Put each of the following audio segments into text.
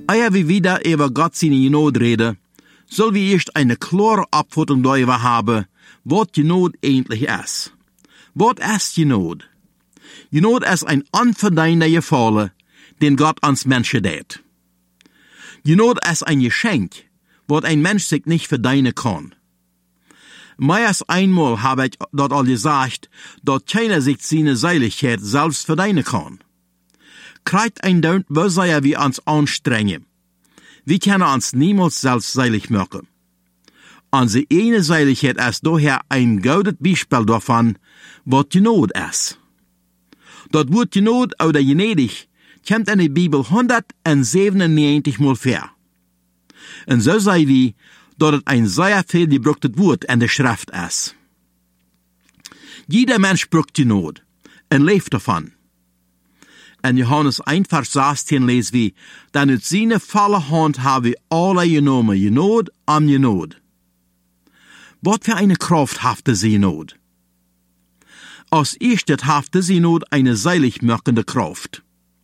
Ehe wir wieder über Gott seine Genot reden, soll wir erst eine klare Abwürdigung darüber haben, was Genot eigentlich ist. Was ist Genot? Genot ist ein unverdienter Gefallen, den Gott ans Menschen tät. Genot ist ein Geschenk, was ein Mensch sich nicht verdienen kann. Mehr als einmal habe ich dort all gesagt, dass keiner sich seine Seiligkeit selbst verdienen kann. Kriegt ein Daunt, wo sehr wir uns anstrengen. Wir können uns niemals selbst seilig machen. Unsere eine Seiligkeit ist daher ein gutes Beispiel davon, was Genot ist. Das Wort Genot oder gnädig kommt in der Bibel 197 Mal vor. Und so sei wir, dass es ein sehr viel gebrauchtes Wort in der Schrift ist. Jeder Mensch braucht Genot und lebt davon. In Johannes 1, Vers 16 lesen wir, denn uit seine volle Hand haben wir alle genommen, Genot an Genot. Was für eine Kraft hafte sie Not? Als erstes hafte sie Not eine seilig machende Kraft.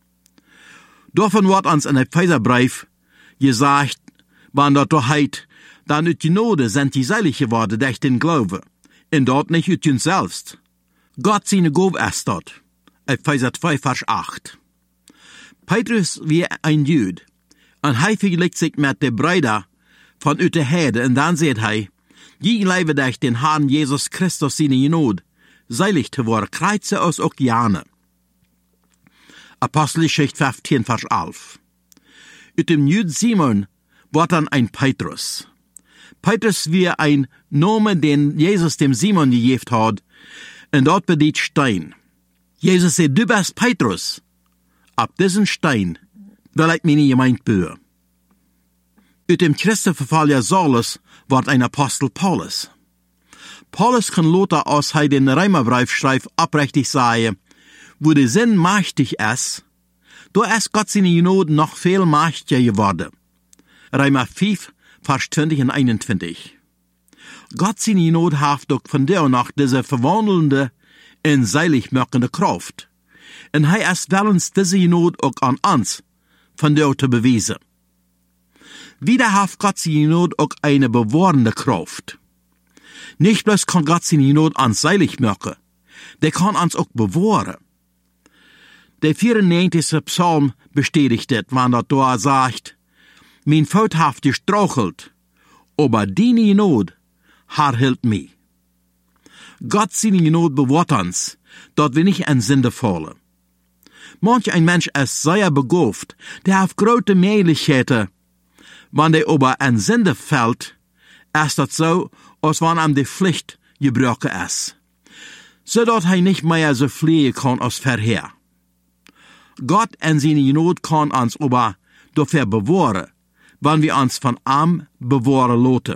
Davon wird uns in der Epheserbrief gesagt, wann dort doch heit, dann uit die Gnade sind die seilig geworden durch den Glaube, und dort nicht uit uns selbst. Gott seine Gabe ist dort. Epheser 2, Vers 8. Petrus wie ein Jude, und er vergleicht sich mit der Brüder von uit der Herde, und dann sagt er, die leben durch den Herrn Jesus Christus seine Gnade, seilig zu worden, kreuze aus Okeane. Apostelgeschichte 15, Vers 11. Uit dem Jude Simon wird dann ein Petrus. Petrus wie ein Name, den Jesus dem Simon gegeben hat, und dort bedeutet Stein. Jesus sagt, du bist Petrus. Ab diesen Stein will ich meine Gemeinde bauen. Uit dem Christenverfolger Saulus wird ein Apostel Paulus. Paulus kann Lothar aus den Römerbrief schreibt abrechtig sagen, wo der Sinn mächtig ist, da ist Gott seine Gnade noch viel mächtiger geworden. Römer 5, Vers 20 und 21. Gott seine Gnade hat doch von der nach diese verwandelnde und seilig machende Kraft. Und er ist willens diese Gnade auch an uns von der zu beweisen. Wieder hat Gott seine Gnade auch eine bewahrende Kraft. Nicht bloß kann Gott seine Gnade uns seilig machen, der kann uns auch bewahren. Der 94. Psalm bestätigt es, wann er da sagt, mein Fuß hat gestrauchelt, aber deine Gnade hält mich. Gott seine Gnade bewahrt uns, dass wir nicht in Sünde fallen. Manch ein Mensch ist sehr begabt, der hat große Möglichkeiten. Wenn der aber in Sünde fällt, ist das so, als wenn ihm die Pflicht gebrochen ist, so dass er nicht mehr so fliehen kann als vorher. Gott in seine Gnade kann uns aber dafür bewahren, wenn wir uns von ihm bewahren lassen.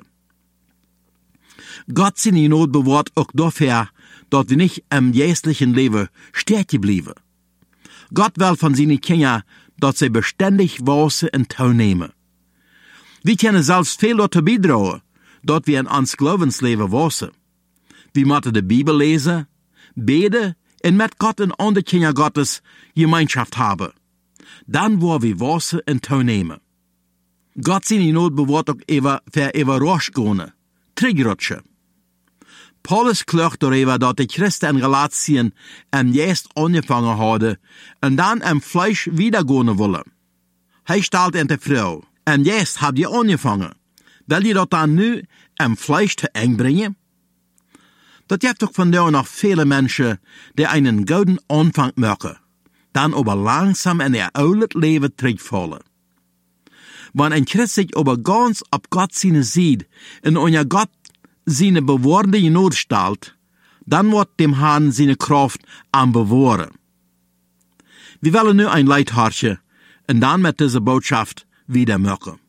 Gott seine Gnade bewahrt auch dafür, dass wir nicht im geistlichen Leben stecken bleiben. Gott will von seinen Kindern, dass sie beständig wachsen und teilnehmen. Wir können selbst viel dazu beitragen, dass wir in uns Glaubensleben wachsen. Wir müssen die Bibel lesen, beten und mit Gott und anderen Kindern Gottes Gemeinschaft haben. Dann wollen wir wachsen und teilnehmen. Gott seine Gnade bewahrt auch für Überraschungen, Triggerrutschen. Paulus klagt darüber, dass die Christen in Galatien im Geist angefangen haben und dann im Fleisch wiedergehen wollen. Er stellt in der Frau, im Geist habt ihr angefangen. Will ihr das dann nu im Fleisch zu eng bringen? Das gibt doch von da noch viele Menschen, die einen guten Anfang machen, dann aber langsam in ihr altes Leben zurückfallen. Wenn ein Christ sich aber ganz ab Gott seine sieht und unter Gott seine bewahrende Gnade stellt, dann wird dem Herrn seine Kraft am bewahren. Wir wollen nur ein Leid herrschen und dann mit dieser Botschaft wieder machen.